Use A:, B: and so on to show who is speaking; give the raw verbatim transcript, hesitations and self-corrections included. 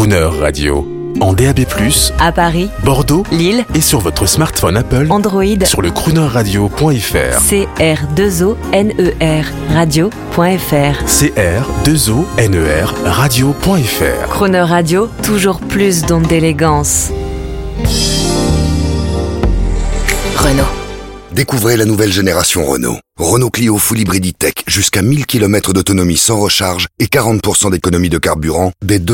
A: Crooner Radio. En D A B plus,
B: à Paris,
A: Bordeaux,
B: Lille
A: et sur votre smartphone Apple,
B: Android,
A: sur le crooner radio point f r.
B: C R deux O N E R radio.fr.
A: C R deux O N E R radio.fr.
B: Crooner Radio, toujours plus d'ondes d'élégance. Renault.
C: Découvrez la nouvelle génération Renault. Renault Clio Full Hybrid E-Tech, jusqu'à mille kilomètres d'autonomie sans recharge et quarante pour cent d'économie de carburant dès deux